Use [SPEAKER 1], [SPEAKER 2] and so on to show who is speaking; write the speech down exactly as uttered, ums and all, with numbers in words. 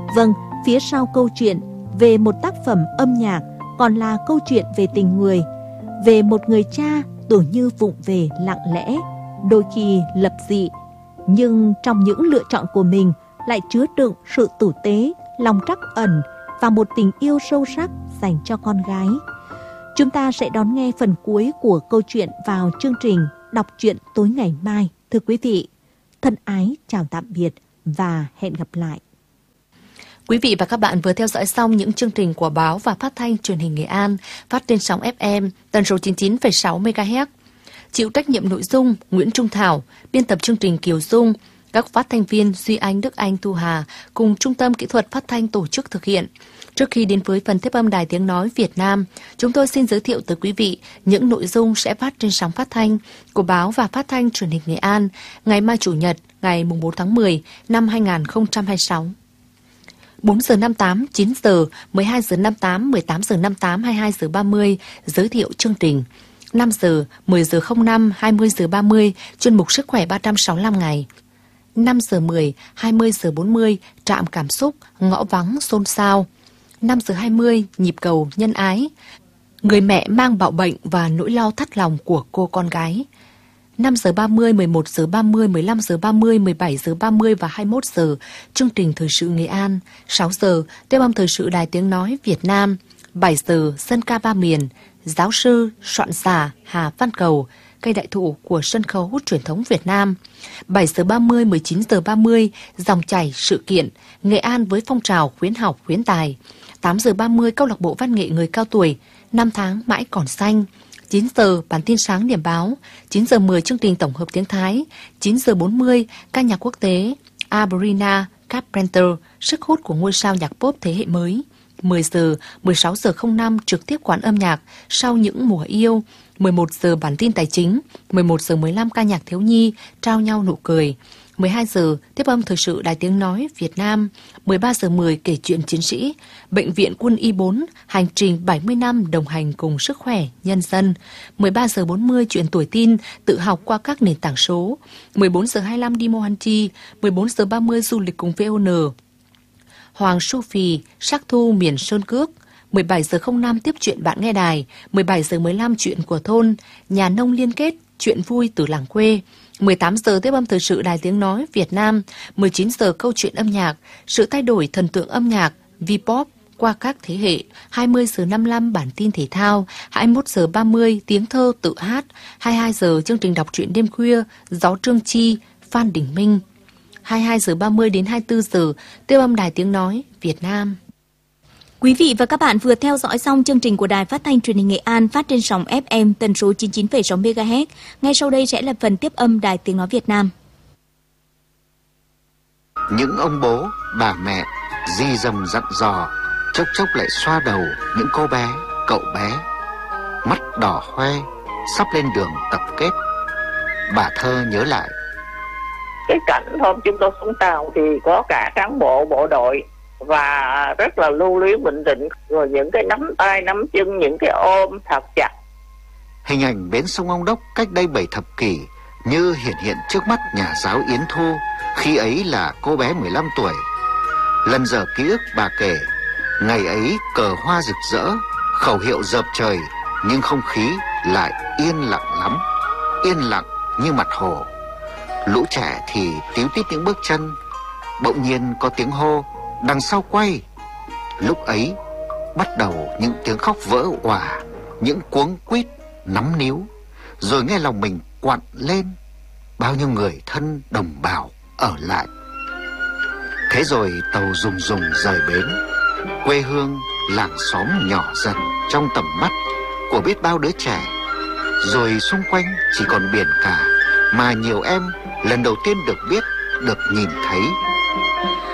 [SPEAKER 1] Vâng, phía sau câu chuyện về một tác phẩm âm nhạc còn là câu chuyện về tình người, về một người cha tưởng như vụng về lặng lẽ, đôi khi lập dị, nhưng trong những lựa chọn của mình lại chứa đựng sự tử tế, lòng trắc ẩn và một tình yêu sâu sắc dành cho con gái. Chúng ta sẽ đón nghe phần cuối của câu chuyện vào chương trình Đọc truyện tối ngày mai. Thưa quý vị, thân ái chào tạm biệt và hẹn gặp lại.
[SPEAKER 2] Quý vị và các bạn vừa theo dõi xong những chương trình của báo và phát thanh truyền hình Nghệ An phát trên sóng ép em tần số chín mươi chín phẩy sáu mê ga héc. Chịu trách nhiệm nội dung Nguyễn Trung Thảo, biên tập chương trình Kiều Dung, các phát thanh viên Duy Anh, Đức Anh, Thu Hà cùng Trung tâm Kỹ thuật Phát thanh tổ chức thực hiện. Trước khi đến với phần tiếp âm Đài Tiếng Nói Việt Nam, chúng tôi xin giới thiệu tới quý vị những nội dung sẽ phát trên sóng phát thanh của báo và phát thanh truyền hình Nghệ An ngày mai Chủ nhật, ngày bốn tháng mười năm hai nghìn không trăm hai mươi sáu. bốn giờ năm mươi tám, chín giờ, mười hai giờ năm mươi tám, mười tám giờ năm mươi tám, hai mươi hai giờ ba mươi, giới thiệu chương trình. năm giờ, mười giờ không năm, hai mươi giờ ba mươi, chuyên mục Sức khỏe ba trăm sáu mươi lăm ngày. năm giờ mười, hai mươi giờ bốn mươi, trạm cảm xúc, ngõ vắng xôn xao. năm giờ hai mươi, nhịp cầu nhân ái. Người mẹ mang bạo bệnh và nỗi lo thắt lòng của cô con gái. năm giờ ba mươi, mười một giờ ba mươi, mười lăm giờ ba mươi, mười bảy giờ ba mươi và hai mươi mốt giờ, chương trình Thời sự Nghệ An. sáu giờ, tiếp âm Thời sự Đài Tiếng Nói Việt Nam. bảy giờ, dân ca ba miền. Giáo sư, soạn giả Hà Văn Cầu, cây đại thụ của sân khấu truyền thống Việt Nam. bảy giờ ba mươi, mười chín giờ ba mươi, dòng chảy sự kiện, Nghệ An với phong trào khuyến học khuyến tài. tám giờ ba mươi, câu lạc bộ văn nghệ người cao tuổi, năm tháng mãi còn xanh. chín giờ, bản tin sáng điểm báo. chín giờ mười, chương trình tổng hợp tiếng Thái. chín giờ bốn mươi, ca nhạc quốc tế, Sabrina Carpenter, sức hút của ngôi sao nhạc pop thế hệ mới. mười giờ, mười sáu giờ không năm, trực tiếp quán âm nhạc sau những mùa yêu. mười một giờ, bản tin tài chính. mười một giờ mười lăm, ca nhạc thiếu nhi, trao nhau nụ cười. mười hai giờ, tiếp âm Thời sự Đài Tiếng Nói Việt Nam. mười ba giờ mười, kể chuyện chiến sĩ. Bệnh viện Quân y bốn, hành trình bảy mươi năm đồng hành cùng sức khỏe nhân dân. mười ba giờ bốn mươi, chuyện tuổi tin, tự học qua các nền tảng số. mười bốn giờ hai mươi lăm, đi Mohanty. mười bốn giờ ba mươi, du lịch cùng vê o en. Hoàng Su Phì, sắc thu miền Sơn Cước. mười bảy giờ không năm, tiếp chuyện bạn nghe đài. mười bảy giờ mười lăm, chuyện của thôn, nhà nông liên kết, chuyện vui từ làng quê. mười tám giờ, tiếp âm Thời sự Đài Tiếng Nói Việt Nam. mười chín giờ, câu chuyện âm nhạc, sự thay đổi thần tượng âm nhạc, V-pop qua các thế hệ. hai mươi giờ năm mươi lăm, bản tin thể thao. hai mươi mốt giờ ba mươi, tiếng thơ tự hát. hai mươi hai giờ, chương trình đọc truyện đêm khuya, Gió Trương Chi, Phan Đình Minh. hai mươi hai giờ ba mươi đến hai mươi tư giờ, tiếp âm Đài Tiếng Nói Việt Nam.
[SPEAKER 1] Quý vị và các bạn vừa theo dõi xong chương trình của Đài Phát thanh Truyền hình Nghệ An phát trên sóng ép em tần số chín mươi chín phẩy sáu mê ga héc. Ngay sau đây sẽ là phần tiếp âm Đài Tiếng Nói Việt Nam.
[SPEAKER 3] Những ông bố, bà mẹ di dầm dặn dò, chốc chốc lại xoa đầu những cô bé, cậu bé, mắt đỏ hoe, sắp lên đường tập kết. Bà Thơ nhớ lại.
[SPEAKER 4] Cái cảnh hôm chúng tôi xuống tàu thì có cả cán bộ bộ đội và rất là lưu luyến bình tĩnh, rồi những cái nắm tay nắm chân, những cái ôm thật chặt.
[SPEAKER 3] Hình ảnh bến sông Ông Đốc cách đây bảy thập kỷ như hiện hiện trước mắt nhà giáo Yến Thu, khi ấy là cô bé mười lăm tuổi. Lần dở ký ức bà kể, ngày ấy cờ hoa rực rỡ, khẩu hiệu dợp trời, nhưng không khí lại yên lặng lắm, yên lặng như mặt hồ. Lũ trẻ thì tíu tít những bước chân. Bỗng nhiên có tiếng hô, đằng sau quay. Lúc ấy bắt đầu những tiếng khóc vỡ òa, những cuống quýt nắm níu. Rồi nghe lòng mình quặn lên, bao nhiêu người thân đồng bào ở lại. Thế rồi tàu rùng rùng rời bến. Quê hương, làng xóm nhỏ dần trong tầm mắt của biết bao đứa trẻ. Rồi xung quanh chỉ còn biển cả, mà nhiều em lần đầu tiên được biết, được nhìn thấy